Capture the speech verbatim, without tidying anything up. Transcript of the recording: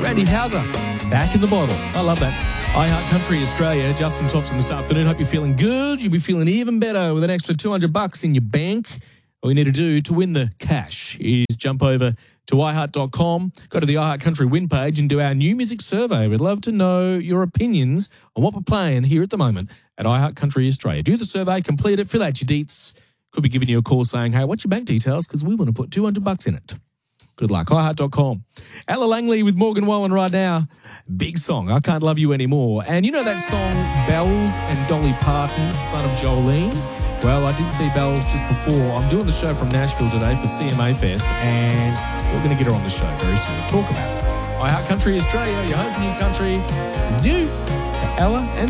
Randy Houser, back in the bottle. I love that. iHeart Country Australia, Justin Thompson this afternoon. Hope you're feeling good. You'll be feeling even better with an extra two hundred bucks in your bank. All you need to do to win the cash is jump over to i heart dot com, go to the iHeart Country win page and do our new music survey. We'd love to know your opinions on what we're playing here at the moment at iHeart Country Australia. Do the survey, complete it, fill out your deets. Could be giving you a call saying, hey, what's your bank details? Because we want to put two hundred bucks in it. Good luck. i heart dot com. Ella Langley with Morgan Wallen right now. Big song, I Can't Love You Anymore. And you know that song, Bells and Dolly Parton, Son of Jolene? Well, I did see Bells just before. I'm doing the show from Nashville today for C M A Fest, and we're going to get her on the show very soon. Talk about it. iHeart Country Australia, your home for new country. This is new. Ella and